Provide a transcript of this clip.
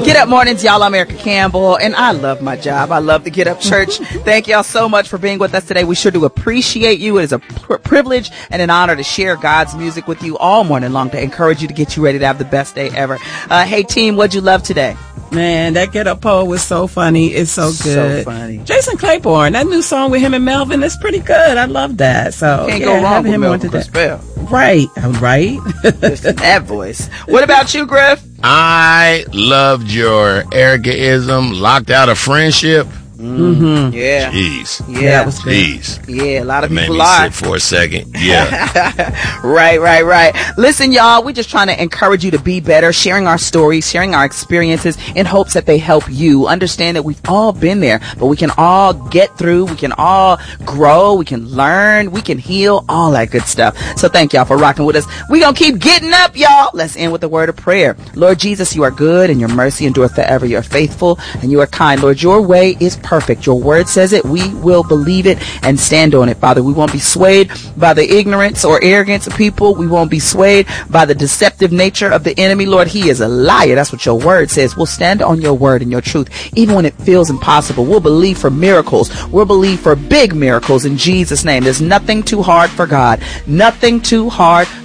Get Up Mornings, y'all. I'm Erica Campbell, and I love my job. I love the Get Up Church. Thank y'all so much for being with us today. We sure do appreciate you. It is a privilege and an honor to share God's music with you all morning long to encourage you to get you ready to have the best day ever. Hey, team, what'd you love today? Man, that Get Up poll was so funny. It's so good. So funny. Jason Claiborne, that new song with him and Melvin is pretty good. I love that. So can't go wrong with Melvin Crispell. Right. Listen, that voice. What about you, Griff? I loved your Erica-ism, locked out of friendship. Mm-hmm. Yeah. Jeez. Yeah, that was good. Jeez. Yeah, a lot of people made me sit for a second. Yeah. Right. Listen, y'all, we're just trying to encourage you to be better, sharing our stories, sharing our experiences in hopes that they help you. Understand that we've all been there, but we can all get through. We can all grow. We can learn. We can heal. All that good stuff. So thank y'all for rocking with us. We're going to keep getting up, y'all. Let's end with a word of prayer. Lord Jesus, you are good and your mercy endureth forever. You're faithful and you are kind. Lord, your way is perfect. Your word says it. We will believe it and stand on it, Father. We won't be swayed by the ignorance or arrogance of people. We won't be swayed by the deceptive nature of the enemy. Lord, he is a liar. That's what your word says. We'll stand on your word and your truth, even when it feels impossible. We'll believe for miracles. We'll believe for big miracles in Jesus' name. There's nothing too hard for God. Nothing too hard